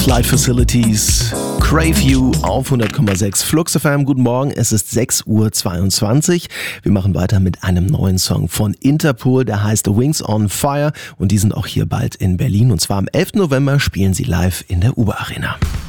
Flight Facilities, Crave You auf 100,6 Flux FM. Guten Morgen, es ist 6:22 Uhr. Wir machen weiter mit einem neuen Song von Interpol, der heißt Wings on Fire und die sind auch hier bald in Berlin. Und zwar am 11. November spielen sie live in der Uber Arena.